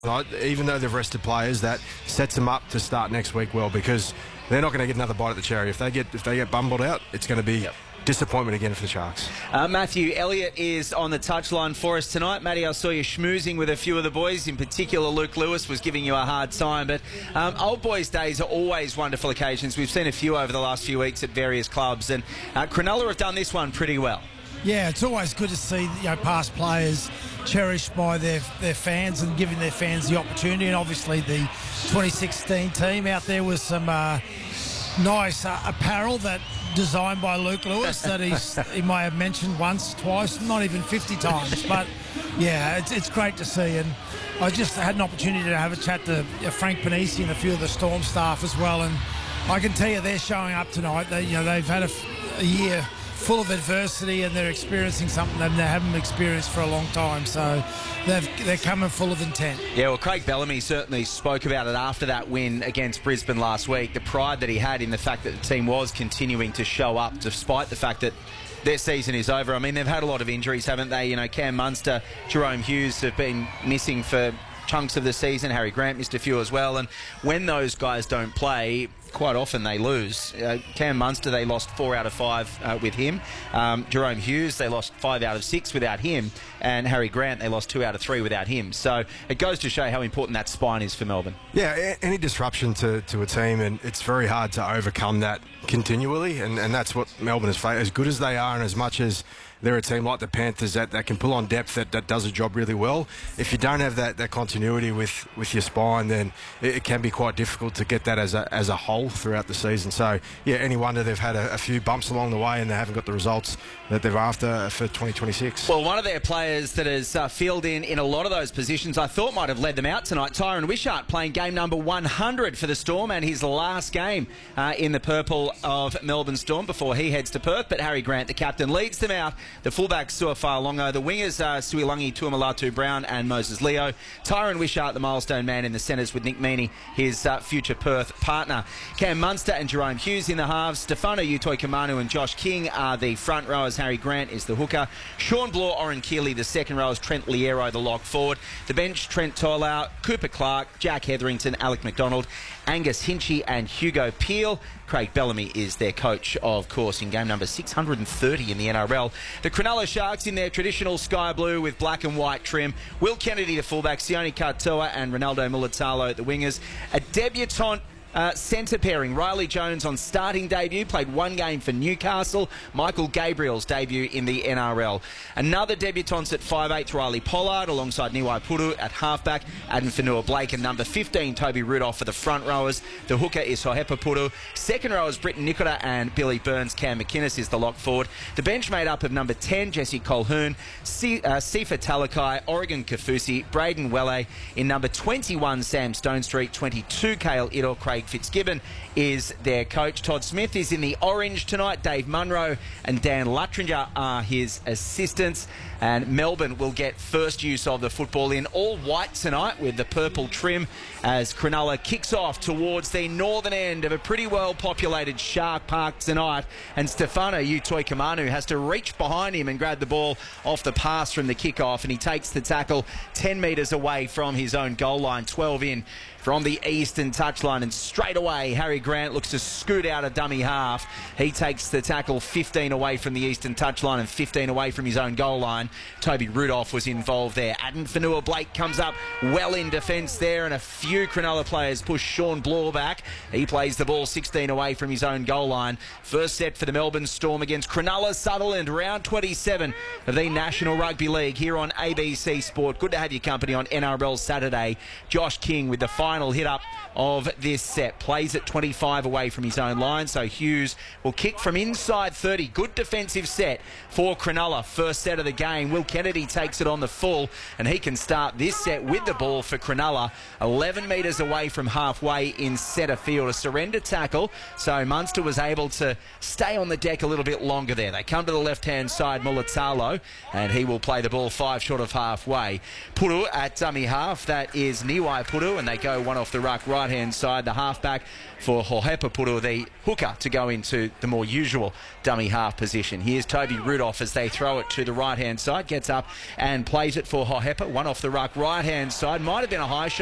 Even though they've rested players, that sets them up to start next week well, because they're not going to get another bite at the cherry. If they get bumbled out, it's going to be disappointment again for the Sharks. Matthew Elliott is on the touchline for us tonight. Matty, I saw you schmoozing with a few of the boys. In particular, Luke Lewis was giving you a hard time. But old boys' days are always wonderful occasions. We've seen a few over the last few weeks at various clubs, and Cronulla have done this one pretty well. Yeah, it's always good to see past players cherished by their fans and giving their fans the opportunity. And obviously the 2016 team out there with some nice apparel that designed by Luke Lewis that he may have mentioned once, twice, not even 50 times. But yeah, it's great to see. And I just had an opportunity to have a chat to Frank Panisi and a few of the Storm staff as well. And I can tell you they're showing up tonight. They've had a year full of adversity, and they're experiencing something they haven't experienced for a long time. So they're coming full of intent. Yeah, well, Craig Bellamy certainly spoke about it after that win against Brisbane last week, the pride that he had in the fact that the team was continuing to show up despite the fact that their season is over. I mean, they've had a lot of injuries, haven't they? Cam Munster, Jerome Hughes have been missing for chunks of the season. Harry Grant missed a few as well. And when those guys don't play, quite often they lose. Cam Munster, they lost 4 out of 5 with him. Jerome Hughes, they lost 5 out of 6 without him. And Harry Grant, they lost 2 out of 3 without him. So it goes to show how important that spine is for Melbourne. Yeah, any disruption to a team, and it's very hard to overcome that continually. And that's what Melbourne is facing. As good as they are, and as much as they're a team like the Panthers that can pull on depth, that does a job really well. If you don't have that continuity with your spine, then it can be quite difficult to get that as a whole throughout the season. So, yeah, any wonder they've had a few bumps along the way and they haven't got the results that they're after for 2026. Well, one of their players that has filled in a lot of those positions I thought might have led them out tonight, Tyron Wishart, playing game number 100 for the Storm and his last game in the purple of Melbourne Storm before he heads to Perth. But Harry Grant, the captain, leads them out. The fullback, Suafaa Longo. The wingers are Suilangi Tuamalatu-Brown and Moses Leo. Tyron Wishart, the milestone man in the centres, with Nick Meaney, his future Perth partner. Cam Munster and Jerome Hughes in the halves. Stefano Utoikamanu and Josh King are the front rowers. Harry Grant is the hooker. Sean Bloor, Oren Keeley, the second rowers. Trent Liero, the lock forward. The bench, Trent Tolau, Cooper Clark, Jack Hetherington, Alec McDonald, Angus Hinchy and Hugo Peel. Craig Bellamy is their coach, of course, in game number 630 in the NRL. The Cronulla Sharks in their traditional sky blue with black and white trim. Will Kennedy, the fullback, Sione Katoa and Ronaldo Mulitalo, the wingers. A debutant centre pairing, Riley Jones on starting debut, played one game for Newcastle. Michael Gabriel's debut in the NRL. Another debutant at 5'8", Riley Pollard, alongside Niwai Puru at halfback, Adam Fanua-Blake, and number 15, Toby Rudolph for the front rowers. The hooker is Hohepa Puru. Second rowers, Britton Nicola and Billy Burns. Cam McInnes is the lock forward. The bench made up of number 10, Jesse Colquhoun, Sifa Talakai, Oregon Kafusi, Braden Welle. In number 21, Sam Stonestreet, 22, Cale Idor, Craig Fitzgibbon is their coach. Todd Smith is in the orange tonight. Dave Munro and Dan Luttringer are his assistants. And Melbourne will get first use of the football in all white tonight with the purple trim as Cronulla kicks off towards the northern end of a pretty well populated Shark Park tonight. And Stefano Utoikamanu has to reach behind him and grab the ball off the pass from the kickoff, and he takes the tackle 10 metres away from his own goal line, 12 in from the eastern touchline, and straight away Harry Grant looks to scoot out a dummy half. He takes the tackle 15 away from the eastern touchline and 15 away from his own goal line. Toby Rudolph was involved there. Adam Fanua-Blake comes up well in defence there, and a few Cronulla players push Sean Bloor back. He plays the ball 16 away from his own goal line. First set for the Melbourne Storm against Cronulla Sutherland, round 27 of the National Rugby League here on ABC Sport. Good to have your company on NRL Saturday. Josh King with the final hit up of this set. Plays at 25 away from his own line, so Hughes will kick from inside 30. Good defensive set for Cronulla. First set of the game. Will Kennedy takes it on the full, and he can start this set with the ball for Cronulla. 11 metres away from halfway in centre field. A surrender tackle, so Munster was able to stay on the deck a little bit longer there. They come to the left-hand side, Mulitalo, and he will play the ball 5 short of halfway. Puru at dummy half. That is Niwai Puru, and they go one off the ruck right-hand side. The half halfback for Hoheipupuru, the hooker, to go into the more usual dummy half position. Here's Toby Rudolph as they throw it to the right-hand side. Gets up and plays it for Hohepa. One off the ruck, right-hand side. Might have been a high shot.